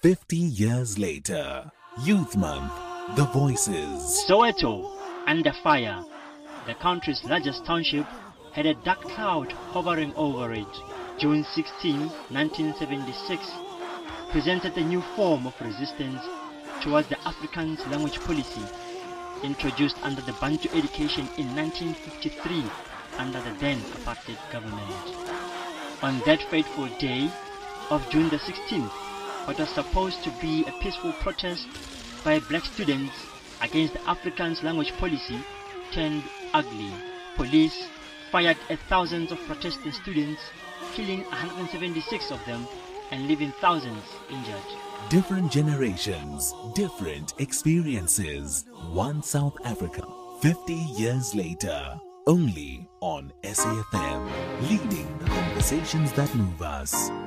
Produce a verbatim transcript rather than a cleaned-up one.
fifty years later, Youth Month, the voices. Soweto, under fire. The country's largest township had a dark cloud hovering over it. June sixteenth, nineteen seventy-six, presented a new form of resistance towards the Afrikaans language policy introduced under the Bantu education in nineteen fifty-three under the then apartheid government. On that fateful day of June the sixteenth, what was supposed to be a peaceful protest by black students against the Afrikaans language policy turned ugly. Police fired at thousands of protesting students, killing one hundred seventy-six of them and leaving thousands injured. Different generations, different experiences. One South Africa, fifty years later. Only on S A F M, leading the conversations that move us.